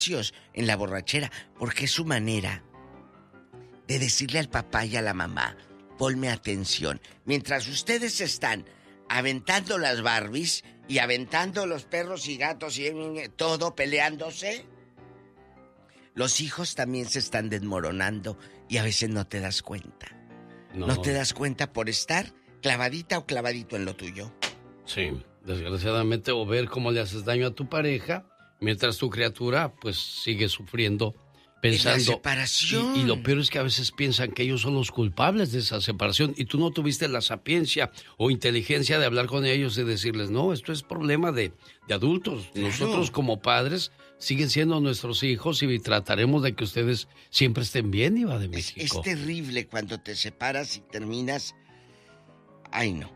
en la borrachera, porque es su manera de decirle al papá y a la mamá, ponme atención. Mientras ustedes están aventando las Barbies y aventando los perros y gatos y todo peleándose, los hijos también se están desmoronando y a veces no te das cuenta. No te das cuenta por estar clavadita o clavadito en lo tuyo. Sí, desgraciadamente, o ver cómo le haces daño a tu pareja mientras tu criatura pues sigue sufriendo, pensando. En la separación. Y lo peor es que a veces piensan que ellos son los culpables de esa separación y tú no tuviste la sapiencia o inteligencia de hablar con ellos y decirles, no, esto es problema de adultos. Claro. Nosotros como padres siguen siendo nuestros hijos y trataremos de que ustedes siempre estén bien, Diva de México. Es terrible cuando te separas y terminas. Ay, no.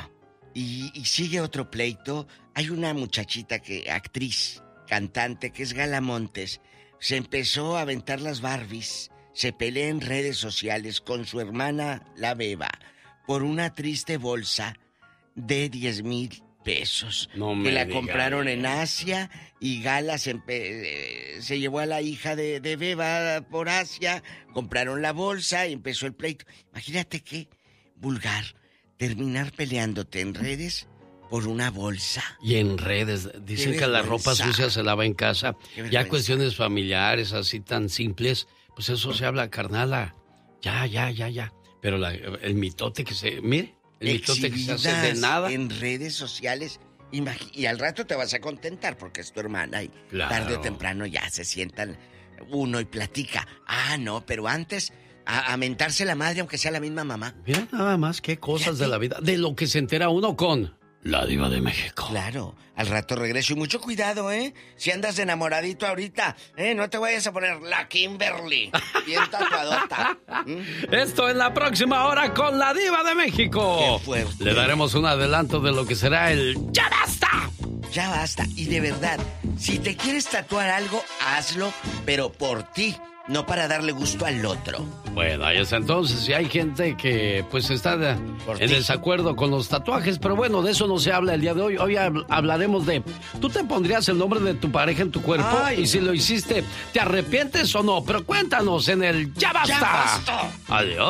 Y sigue otro pleito. Hay una muchachita actriz, cantante, que es Gala Montes. Se empezó a aventar las Barbies. Se pelea en redes sociales con su hermana, la Beba, por una triste bolsa de 10,000 pesos. Que la compraron en Asia y Gala se llevó a la hija de Beba por Asia. Compraron la bolsa y empezó el pleito. Imagínate qué vulgar. Terminar peleándote en redes por una bolsa. Y en redes. Dicen que la ropa sucia se lava en casa. Ya cuestiones familiares así tan simples, pues eso se habla, carnala. Ya. Pero el mitote que se... Mire, el mitote que se hace de nada. En redes sociales. Y al rato te vas a contentar porque es tu hermana y claro, tarde o temprano ya se sientan uno y platica. No, pero antes... A mentarse la madre, aunque sea la misma mamá. Mira nada más qué cosas de la vida, de lo que se entera uno con la Diva de México. Claro, al rato regreso. Y mucho cuidado, si andas de enamoradito ahorita, no te vayas a poner la Kimberly, bien tatuadota. Esto en la próxima hora con la Diva de México. Qué fuerte. Le daremos un adelanto de lo que será el ¡Ya basta! Ya basta. Y de verdad, si te quieres tatuar algo, hazlo, pero por ti. No para darle gusto al otro. Bueno, ahí está entonces. Si hay gente que pues está en desacuerdo con los tatuajes, pero bueno, de eso no se habla el día de hoy. Hoy hablaremos de, ¿tú te pondrías el nombre de tu pareja en tu cuerpo? Ay. Y si lo hiciste, ¿te arrepientes o no? Pero cuéntanos en el Ya Basta. ¡Ya Basta! Adiós.